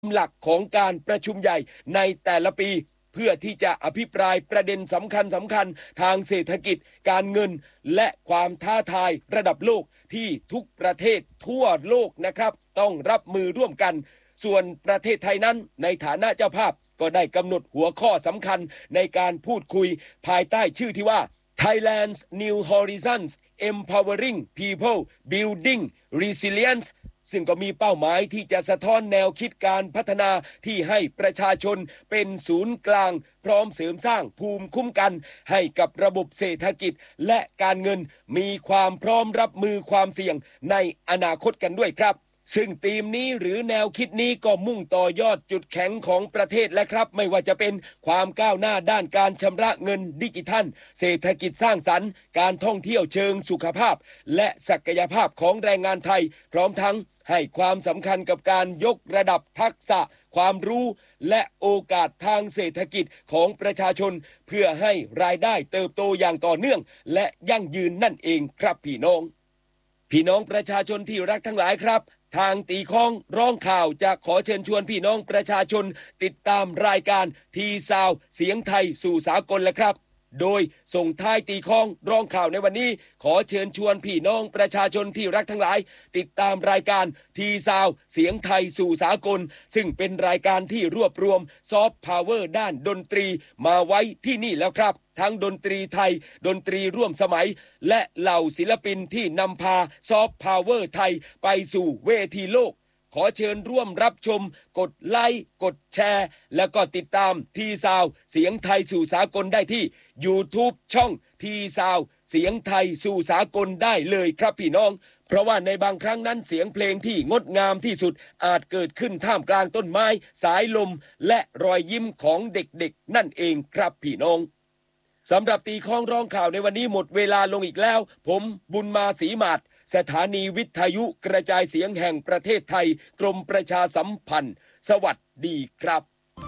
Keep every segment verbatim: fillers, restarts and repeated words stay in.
หลักของการประชุมใหญ่ในแต่ละปีเพื่อที่จะอภิปรายประเด็นสำคัญสำคัญทางเศรษฐกิจการเงินและความท้าทายระดับโลกที่ทุกประเทศทั่วโลกนะครับต้องรับมือร่วมกันส่วนประเทศไทยนั้นในฐานะเจ้าภาพก็ได้กำหนดหัวข้อสำคัญในการพูดคุยภายใต้ชื่อที่ว่า Thailand's New Horizons Empowering People Building Resilience ซึ่งก็มีเป้าหมายที่จะสะท้อนแนวคิดการพัฒนาที่ให้ประชาชนเป็นศูนย์กลางพร้อมเสริมสร้างภูมิคุ้มกันให้กับระบบเศรษฐกิจและการเงินมีความพร้อมรับมือความเสี่ยงในอนาคตกันด้วยครับซึ่งธีมนี้หรือแนวคิดนี้ก็มุ่งต่อยอดจุดแข็งของประเทศและครับไม่ว่าจะเป็นความก้าวหน้าด้านการชำระเงินดิจิทัลเศรษฐกิจสร้างสรรค์การท่องเที่ยวเชิงสุขภาพและศักยภาพของแรงงานไทยพร้อมทั้งให้ความสำคัญกับการยกระดับทักษะความรู้และโอกาสทางเศรษฐกิจของประชาชนเพื่อให้รายได้เติบโตอย่างต่อเนื่องและยั่งยืนนั่นเองครับพี่น้องพี่น้องประชาชนที่รักทั้งหลายครับทางตีข้องร้องข่าวจะขอเชิญชวนพี่น้องประชาชนติดตามรายการทีซาวเสียงไทยสู่สากลและครับโดยส่งท้ายตีข้องร้องข่าวในวันนี้ขอเชิญชวนพี่น้องประชาชนที่รักทั้งหลายติดตามรายการทีซาวเสียงไทยสู่สากลซึ่งเป็นรายการที่รวบรวมซอฟต์พาวเวอร์ด้านดนตรีมาไว้ที่นี่แล้วครับทั้งดนตรีไทยดนตรีร่วมสมัยและเหล่าศิลปินที่นำพาซอฟต์พาวเวอร์ไทยไปสู่เวทีโลกขอเชิญร่วมรับชมกดไลค์กดแชร์แล้วก็ติดตามทีซาวเสียงไทยสู่สากลได้ที่ YouTube ช่องทีซาวเสียงไทยสู่สากลได้เลยครับพี่น้องเพราะว่าในบางครั้งนั้นเสียงเพลงที่งดงามที่สุดอาจเกิดขึ้นท่ามกลางต้นไม้สายลมและรอยยิ้มของเด็กๆนั่นเองครับพี่น้องสำหรับตีข้องร้องข่าวในวันนี้หมดเวลาลงอีกแล้วผมบุญมาศรีมาศสถานีวิทยุกระจายเสียงแห่งประเทศไทยกรมประชาสัมพันธ์สวัสดีครับ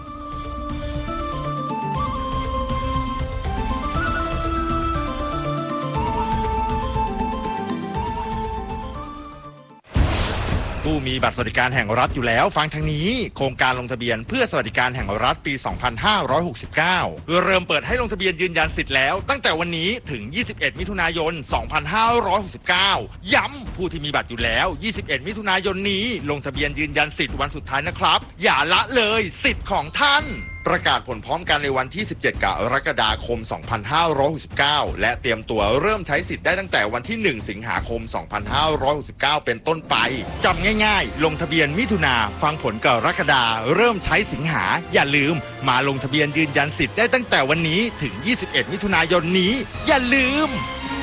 ผู้มีบัตรสวัสดิการแห่งรัฐอยู่แล้วฟังทางนี้โครงการลงทะเบียนเพื่อสวัสดิการแห่งรัฐปี สองพันห้าร้อยหกสิบเก้า เริ่มเปิดให้ลงทะเบียนยืนยันสิทธิ์แล้วตั้งแต่วันนี้ถึง ยี่สิบเอ็ด มิถุนายน สองพันห้าร้อยหกสิบเก้า ย้ำผู้ที่มีบัตรอยู่แล้ว ยี่สิบเอ็ด มิถุนายนนี้ลงทะเบียนยืนยันสิทธิ์วันสุดท้ายนะครับอย่าละเลยสิทธิ์ของท่านประกาศผลพร้อมกันในวันที่ สิบเจ็ด กรกฎาคม สองพันห้าร้อยหกสิบเก้า และเตรียมตัวเริ่มใช้สิทธิ์ได้ตั้งแต่วันที่ หนึ่ง สิงหาคม สองพันห้าร้อยหกสิบเก้า เป็นต้นไปจำง่ายๆลงทะเบียนมิถุนาฟังผลกรกฎาเริ่มใช้สิงหาอย่าลืมมาลงทะเบียนยืนยันสิทธิ์ได้ตั้งแต่วันนี้ถึง ยี่สิบเอ็ด มิถุนายนนี้อย่าลืม